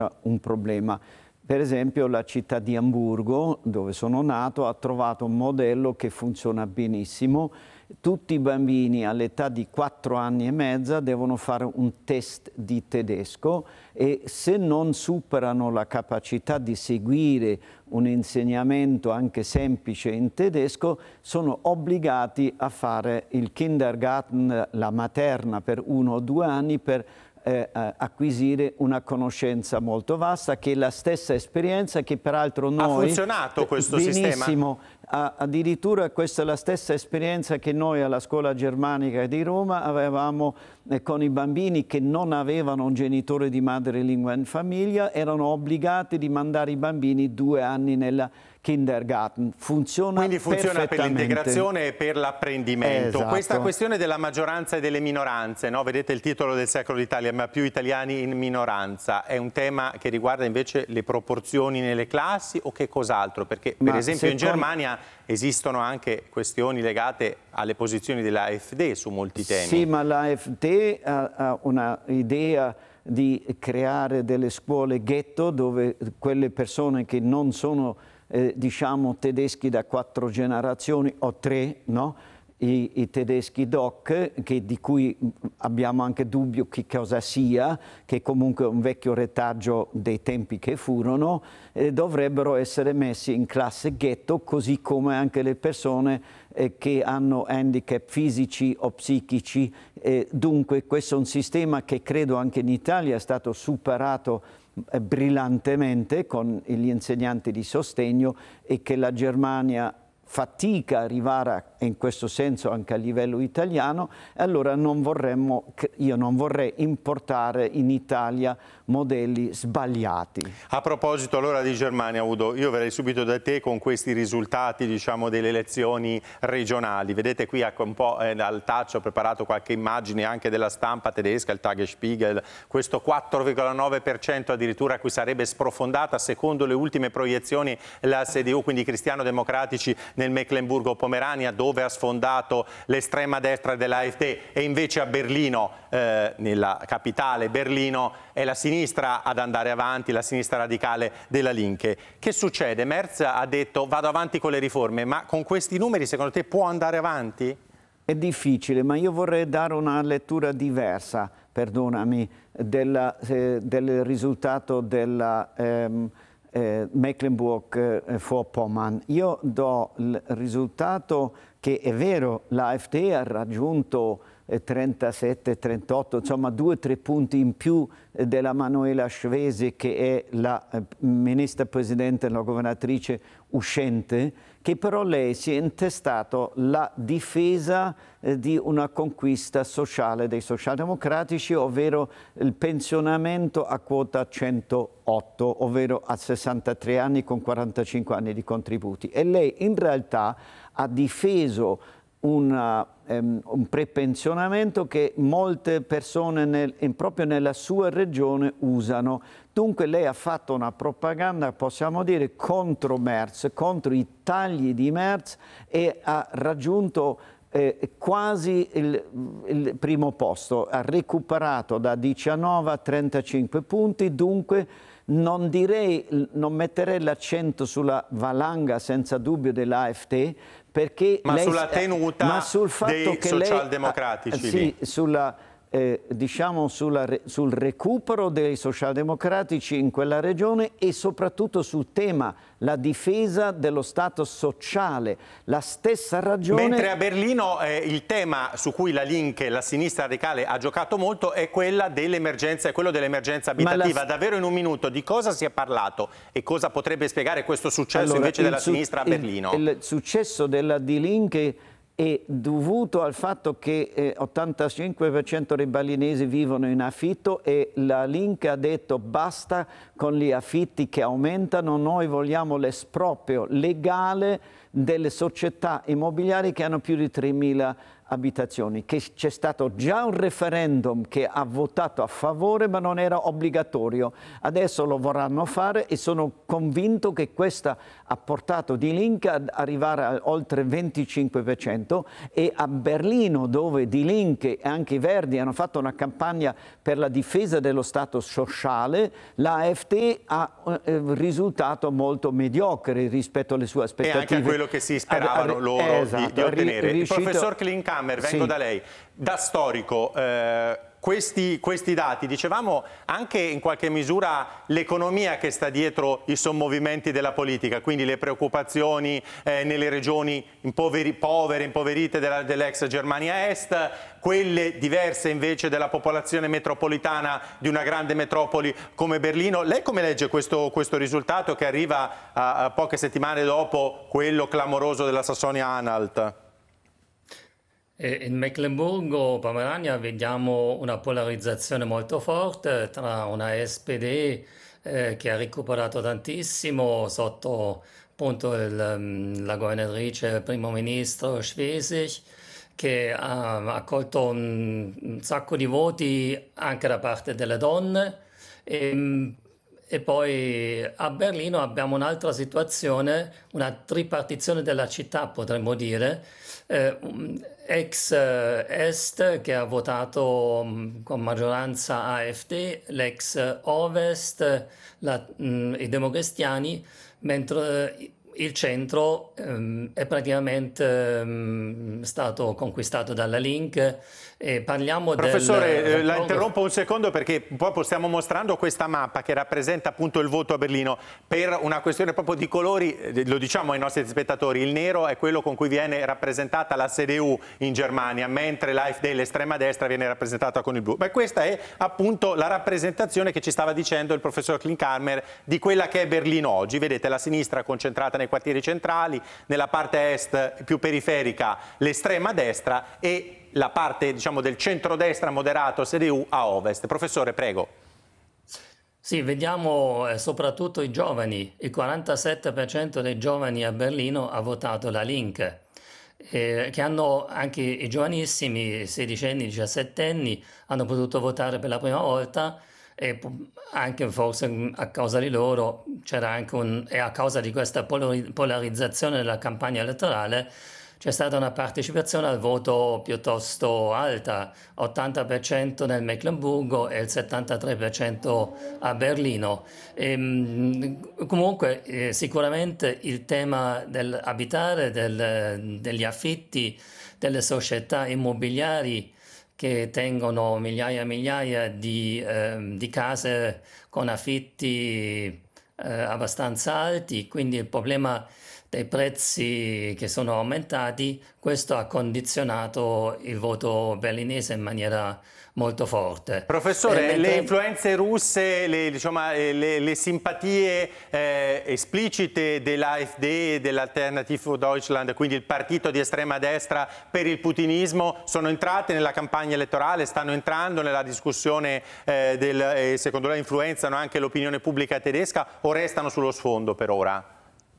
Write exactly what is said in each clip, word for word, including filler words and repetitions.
un problema. Per esempio la città di Amburgo, dove sono nato, ha trovato un modello che funziona benissimo. Tutti i bambini all'età di quattro anni e mezza devono fare un test di tedesco e se non superano la capacità di seguire un insegnamento anche semplice in tedesco, sono obbligati a fare il kindergarten, la materna per uno o due anni per Eh, acquisire una conoscenza molto vasta, che è la stessa esperienza che peraltro noi... Ha funzionato questo benissimo, sistema? A, addirittura questa è la stessa esperienza che noi alla scuola germanica di Roma avevamo eh, con i bambini che non avevano un genitore di madrelingua in famiglia, erano obbligati di mandare i bambini due anni nella kindergarten. Funziona Quindi funziona per l'integrazione e per l'apprendimento. Esatto. Questa questione della maggioranza e delle minoranze, no? Vedete il titolo del Secolo d'Italia, ma più italiani in minoranza, è un tema che riguarda invece le proporzioni nelle classi o che cos'altro? Perché per ma esempio secondo... in Germania esistono anche questioni legate alle posizioni dell'AfD su molti temi. Sì, ma l'AfD ha, ha un'idea di creare delle scuole ghetto dove quelle persone che non sono Eh, diciamo tedeschi da quattro generazioni o tre, no? I, i tedeschi doc, che, di cui abbiamo anche dubbio che cosa sia, che comunque è un vecchio retaggio dei tempi che furono, eh, dovrebbero essere messi in classe ghetto, così come anche le persone eh, che hanno handicap fisici o psichici. Eh, dunque questo è un sistema che credo anche in Italia è stato superato brillantemente con gli insegnanti di sostegno e che la Germania fatica a arrivare in questo senso anche a livello italiano, e allora non vorremmo, io non vorrei importare in Italia modelli sbagliati. A proposito allora di Germania, Udo, io verrei subito da te con questi risultati, diciamo, delle elezioni regionali. Vedete qui ecco, un po' eh, al touch ho preparato qualche immagine anche della stampa tedesca, il Tagesspiegel, questo quattro virgola nove per cento addirittura a cui sarebbe sprofondata secondo le ultime proiezioni la C D U, quindi i cristiano-democratici nel Mecklenburgo-Pomerania, dove ha sfondato l'estrema destra dell'AfD, e invece a Berlino, eh, nella capitale Berlino, è la sinistra ad andare avanti, la sinistra radicale della Linke. Che succede? Merz ha detto vado avanti con le riforme, ma con questi numeri secondo te può andare avanti? È difficile, ma io vorrei dare una lettura diversa, perdonami, della, eh, del risultato della... Ehm, Eh, Mecklenburg-Vorpommern. Io do il risultato che è vero, l'AfD ha raggiunto eh, trentasette trentotto, insomma due o tre punti in più eh, della Manuela Schwesig, che è la eh, ministra presidente, la governatrice uscente, che però lei si è intestato la difesa eh, di una conquista sociale dei socialdemocratici, ovvero il pensionamento a quota centootto, ovvero a sessantatré anni con quarantacinque anni di contributi. E lei in realtà ha difeso una, um, un prepensionamento che molte persone nel, in, proprio nella sua regione usano. Dunque lei ha fatto una propaganda, possiamo dire, contro Merz, contro i tagli di Merz, e ha raggiunto eh, quasi il, il primo posto. Ha recuperato da diciannove a trentacinque punti, dunque non direi, non metterei l'accento sulla valanga senza dubbio dell'AfD, perché ma lei, sulla tenuta ma sul fatto dei che socialdemocratici lei, sì, sulla, eh, diciamo sulla, sul recupero dei socialdemocratici in quella regione, e soprattutto sul tema la difesa dello Stato sociale, la stessa ragione. Mentre a Berlino eh, il tema su cui la Linke, la sinistra radicale, ha giocato molto è quella dell'emergenza, è quello dell'emergenza abitativa. La... Davvero in un minuto di cosa si è parlato e cosa potrebbe spiegare questo successo allora, invece della sinistra a Berlino? Il, il successo della Die Linke è dovuto al fatto che eh, ottantacinque per cento dei berlinesi vivono in affitto, e la Linke ha detto basta con gli affitti che aumentano, noi vogliamo l'esproprio legale delle società immobiliari che hanno più di tremila abitazioni, che c'è stato già un referendum che ha votato a favore ma non era obbligatorio. Adesso lo vorranno fare e sono convinto che questo ha portato Die Linke ad arrivare a oltre il venticinque per cento, e a Berlino, dove Die Linke e anche i Verdi hanno fatto una campagna per la difesa dello Stato sociale, la AfD ha un risultato molto mediocre rispetto alle sue aspettative. E anche a quello che si speravano loro esatto, di, di ottenere. riuscito... Il professor Klinkhammer, vengo sì. da lei. Da storico, eh, questi, questi dati, dicevamo anche in qualche misura l'economia che sta dietro i sommovimenti della politica, quindi le preoccupazioni eh, nelle regioni impoveri, povere, impoverite dell'ex Germania Est, quelle diverse invece della popolazione metropolitana di una grande metropoli come Berlino. Lei come legge questo, questo risultato che arriva a, a poche settimane dopo quello clamoroso della Sassonia-Anhalt? In Meclemburgo-Pomerania vediamo una polarizzazione molto forte tra una S P D eh, che ha recuperato tantissimo sotto appunto il, la governatrice primo ministro Schwesig, che ha accolto un, un sacco di voti anche da parte delle donne. E, e poi a Berlino abbiamo un'altra situazione, una tripartizione della città, potremmo dire. Eh, ex Est che ha votato mh, con maggioranza AfD, l'ex Ovest, la, mh, i democristiani, mentre il centro ehm, è praticamente ehm, stato conquistato dalla Linke. E parliamo Professore, del... eh, la interrompo un secondo perché poi stiamo mostrando questa mappa che rappresenta appunto il voto a Berlino per una questione proprio di colori. Eh, lo diciamo ai nostri spettatori, il nero è quello con cui viene rappresentata la C D U in Germania, mentre l'AfD, l'estrema destra, viene rappresentata con il blu. Ma questa è appunto la rappresentazione che ci stava dicendo il professor Klinkhammer di quella che è Berlino oggi. Vedete la sinistra concentrata nei quartieri centrali, nella parte est più periferica l'estrema destra e la parte, diciamo, del centrodestra moderato C D U a ovest. Professore, prego. Sì, vediamo eh, soprattutto i giovani. Il quarantasette per cento dei giovani a Berlino ha votato la Linke, eh, che hanno anche i giovanissimi, sedicenni, diciassettenni, hanno potuto votare per la prima volta, e anche forse a causa di loro c'era anche un, e a causa di questa polarizzazione della campagna elettorale c'è stata una partecipazione al voto piuttosto alta, ottanta per cento nel Meclemburgo e il settantatré per cento a Berlino. E, comunque eh, sicuramente il tema dell'abitare, del, degli affitti, delle società immobiliari che tengono migliaia e migliaia di, eh, di case con affitti eh, abbastanza alti, quindi il problema dei prezzi che sono aumentati, questo ha condizionato il voto berlinese in maniera molto forte. Professore, mentre... le influenze russe, le, diciamo, le, le simpatie eh, esplicite dell'AfD e dell'Alternative für Deutschland, quindi il partito di estrema destra per il putinismo, sono entrate nella campagna elettorale, stanno entrando nella discussione eh, del, eh, secondo lei influenzano anche l'opinione pubblica tedesca o restano sullo sfondo per ora?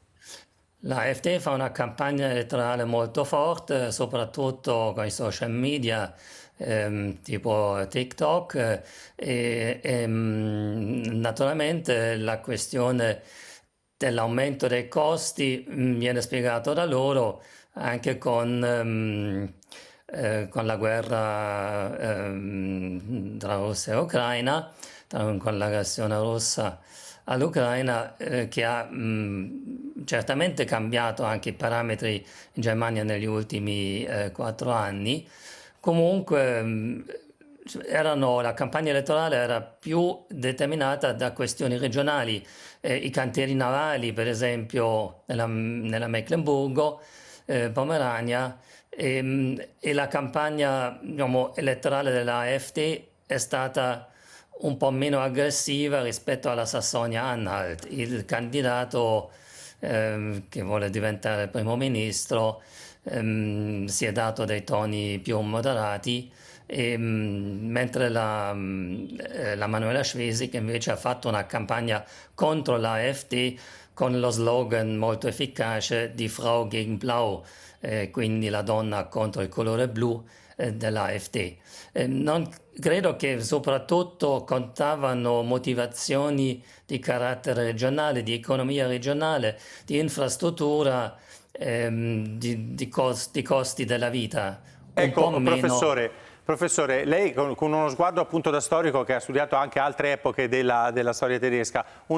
La AfD fa una campagna elettorale molto forte, soprattutto con i social media, ehm, tipo TikTok, eh, e, e naturalmente la questione dell'aumento dei costi mh, viene spiegato da loro anche con, ehm, eh, con la guerra ehm, tra Russia e Ucraina, tra, con l'aggressione russa all'Ucraina, eh, che ha mh, certamente cambiato anche i parametri in Germania negli ultimi eh, quattro anni. Comunque mh, erano, la campagna elettorale era più determinata da questioni regionali, eh, i cantieri navali per esempio nella, nella Meclemburgo, eh, Pomerania, e, mh, e la campagna, diciamo, elettorale della AfD è stata un po' meno aggressiva rispetto alla Sassonia-Anhalt. Il candidato ehm, che vuole diventare primo ministro ehm, si è dato dei toni più moderati, E, mh, mentre la, mh, la Manuela Schwesig invece ha fatto una campagna contro l'AfD con lo slogan molto efficace di Frau gegen Blau, eh, quindi la donna contro il colore blu eh, dell'AfD. Eh, non credo che soprattutto contavano motivazioni di carattere regionale, di economia regionale, di infrastruttura, ehm, di, di, cost, di costi della vita. Un Ecco, po' meno. professore, professore, lei con, con uno sguardo appunto da storico che ha studiato anche altre epoche della, della storia tedesca,